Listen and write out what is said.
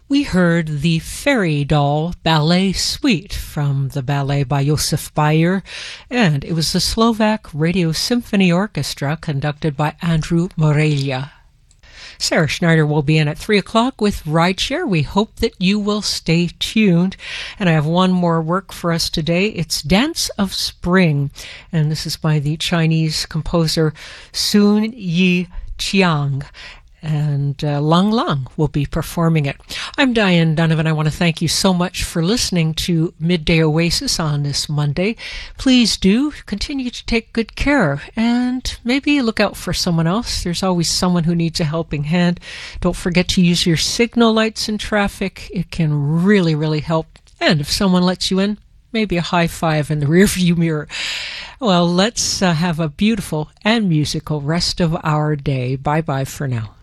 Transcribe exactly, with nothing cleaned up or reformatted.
we heard the Fairy Doll Ballet Suite from the ballet by Josef Bayer, and it was the Slovak Radio Symphony Orchestra conducted by Andrew Morelia. Sarah Schneider will be in at three o'clock with Rideshare. We hope that you will stay tuned. And I have one more work for us today. It's Dance of Spring, and this is by the Chinese composer Sun Yi Chiang. And uh, Lang Lang will be performing it. I'm Diane Donovan. I want to thank you so much for listening to Midday Oasis on this Monday. Please do continue to take good care and maybe look out for someone else. There's always someone who needs a helping hand. Don't forget to use your signal lights in traffic. It can really, really help. And if someone lets you in, maybe a high five in the rearview mirror. Well, let's uh, have a beautiful and musical rest of our day. Bye-bye for now.